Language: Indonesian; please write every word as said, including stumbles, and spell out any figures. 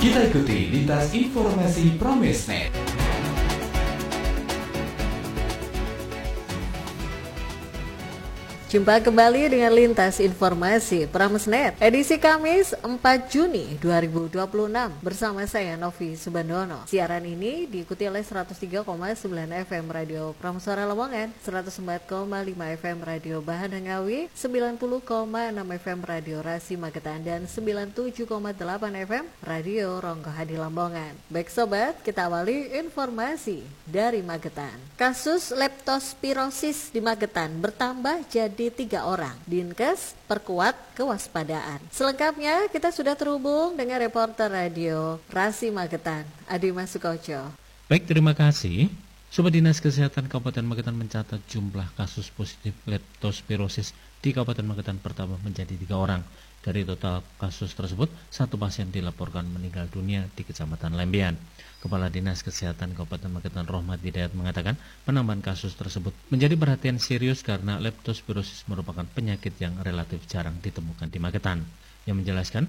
Kita ikuti lintas informasi Pramesnet. Jumpa kembali dengan Lintas Informasi Pramesnet edisi Kamis empat Juni dua ribu dua puluh enam bersama saya Novi Subandono. Siaran ini diikuti oleh seratus tiga koma sembilan F M Radio Prameswara Lamongan, seratus empat koma lima F M Radio Bahan Ngawi, sembilan puluh koma enam F M Radio Rasi Magetan dan sembilan puluh tujuh koma delapan F M Radio Ronggohadi Lamongan. Baik sobat, kita awali informasi dari Magetan. Kasus leptospirosis di Magetan bertambah jadi di tiga orang. Dinkes perkuat kewaspadaan. Selengkapnya kita sudah terhubung dengan reporter radio Rasi Magetan, Adi Masukoco. Baik, terima kasih. Sobat Dinas Kesehatan Kabupaten Magetan mencatat jumlah kasus positif leptospirosis di Kabupaten Magetan pertambah menjadi tiga orang. Dari total kasus tersebut, satu pasien dilaporkan meninggal dunia di Kecamatan Lembean. Kepala Dinas Kesehatan Kabupaten Magetan Rohmat Hidayat mengatakan penambahan kasus tersebut menjadi perhatian serius karena leptospirosis merupakan penyakit yang relatif jarang ditemukan di Magetan. Yang menjelaskan